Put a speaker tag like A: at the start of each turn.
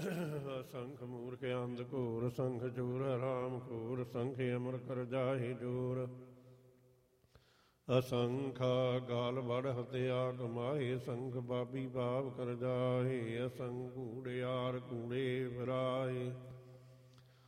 A: असंख मूर्ख अंध घोर संख चूर राम घोर संख अमर कर जाहि जोर असंखा गाल बड़ हत्या कमाए संख बाबी बाप कर जाहे असंख कूड़े यार कूड़े फिराए